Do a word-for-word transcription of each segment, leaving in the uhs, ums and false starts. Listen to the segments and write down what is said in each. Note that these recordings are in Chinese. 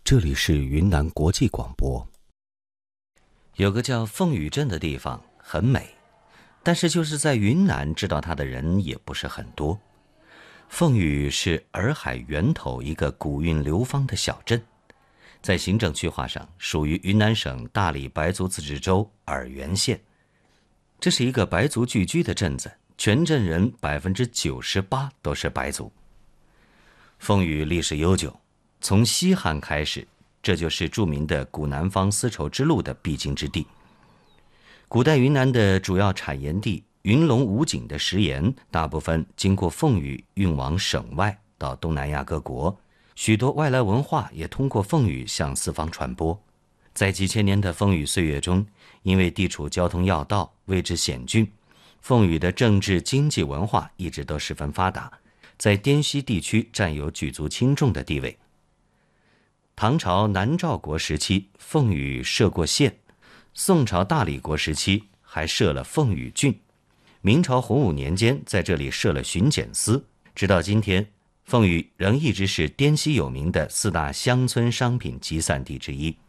这里是云南国际广播。 有个叫凤羽镇的地方很美，但是就是在云南知道它的人也不是很多。凤羽是洱海源头一个古韵流芳的小镇，在行政区划上属于云南省大理白族自治州洱源县。这是一个白族聚居的镇子，全镇人百分之九十八都是白族。凤羽历史悠久，从西汉开始，这就是著名的古南方丝绸之路的必经之地。古代云南的主要产盐地云龙五井的食盐，大部分经过凤羽运往省外到东南亚各国，许多外来文化也通过凤羽向四方传播。在几千年的风雨岁月中，因为地处交通要道，位置险峻，凤羽的政治、经济、文化一直都十分发达，在滇西地区占有举足轻重的地位。唐朝南诏国时期，凤羽设过县；宋朝大理国时期还设了凤羽郡；明朝洪武年间在这里设了巡检司。直到今天，凤羽仍一直是滇西有名的四大乡村商品集散地之一。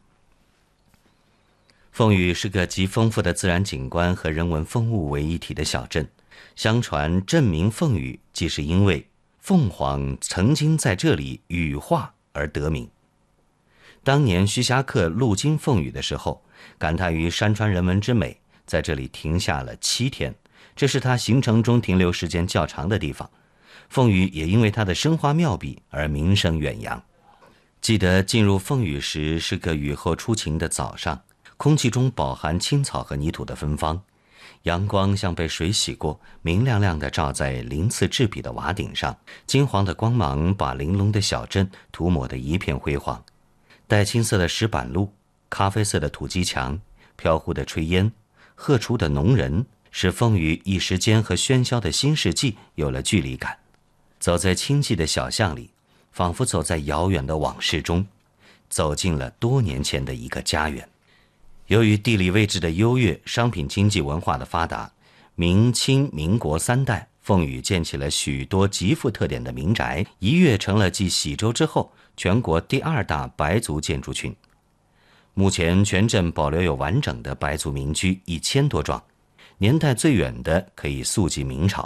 凤羽是个集丰富的自然景观和人文风物为一体的小镇。相传镇名凤羽，即是因为凤凰曾经在这里羽化而得名。当年徐霞客路经凤羽的时候，感叹于山川人文之美，在这里停下了七天，这是他行程中停留时间较长的地方。凤羽也因为它的生花妙笔而名声远扬。记得进入凤羽时是个雨后初晴的早上，空气中饱含青草和泥土的芬芳，阳光像被水洗过，明亮亮地照在鳞次栉比的瓦顶上，金黄的光芒把玲珑的小镇涂抹得一片辉煌。带青色的石板路，咖啡色的土基墙，飘忽的炊烟，鹤出的农人，使凤羽一时间和喧嚣的新世纪有了距离感。走在清寂的小巷里，仿佛走在遥远的往事中，走进了多年前的一个家园。由于地理位置的优越，商品经济文化的发达，明清民国三代，凤羽建起了许多极富特点的民宅，一跃成了继喜洲之后全国第二大白族建筑群。目前全镇保留有完整的白族民居一千多幢，年代最远的可以溯及明朝。